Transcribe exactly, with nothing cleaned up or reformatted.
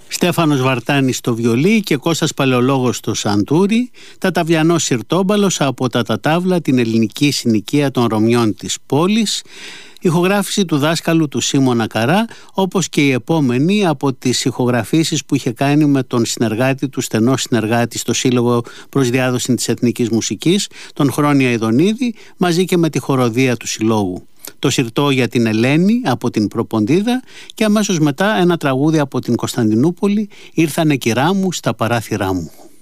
Στέφανος Βαρτάνης στο βιολί και Κώστας Παλαιολόγος στο σαντούρι, Ταταβιανός Συρτόμπαλος από τα Τατάβλα, την ελληνική συνοικία των Ρωμιών της πόλης, ηχογράφηση του δάσκαλου του Σίμωνα Καρά, όπως και η επόμενη από τις ηχογραφήσεις που είχε κάνει με τον συνεργάτη του, στενό συνεργάτη στο Σύλλογο προς Διάδοση της Εθνικής Μουσικής, τον Χρόνια Ιδονίδη, μαζί και με τη χοροδία του Συλλόγου. Το Συρτό για την Ελένη από την Προποντίδα και αμέσως μετά ένα τραγούδι από την Κωνσταντινούπολη, «Ήρθανε κυρά μου στα παράθυρά μου».